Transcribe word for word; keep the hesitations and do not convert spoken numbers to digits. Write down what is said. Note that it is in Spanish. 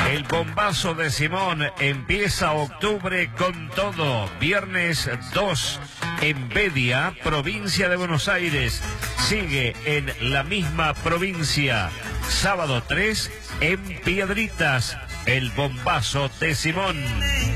El bombazo de Simón empieza octubre con todo. Viernes dos en Bedia, provincia de Buenos Aires. Sigue en la misma provincia. Sábado tres en Piedritas. El bombazo de Simón.